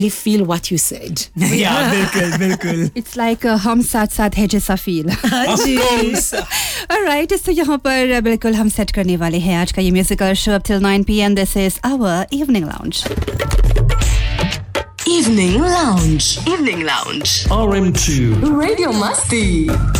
feel what you said. Yeah, बिल्कुल. It's like हम साथ साथ है जैसा feel. Of course. Alright, तो यहाँ पर बिल्कुल हम सेट करने वाले हैं आज का ये musical show up till 9 p.m. This is our Evening Lounge. Evening Lounge. Evening Lounge. RM2 Radio Masti.